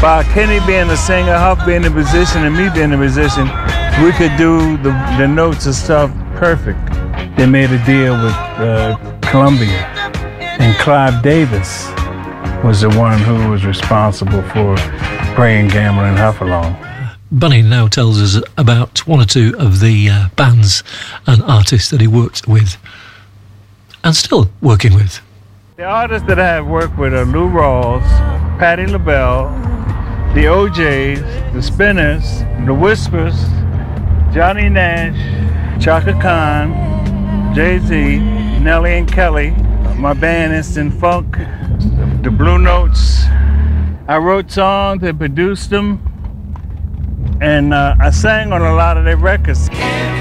by Kenny being a singer, Huff being the musician, and me being the musician, we could do the notes and stuff perfect. They made a deal with Columbia, and Clive Davis was the one who was responsible for bringing Gamble and Huff along. Bunny now tells us about one or two of the bands and artists that he worked with and still working with. The artists that I have worked with are Lou Rawls, Patti LaBelle, the OJs, the Spinners, the Whispers, Johnny Nash, Chaka Khan, Jay-Z, Nelly and Kelly, my band Instant Funk, the Blue Notes. I wrote songs and produced them, and I sang on a lot of their records.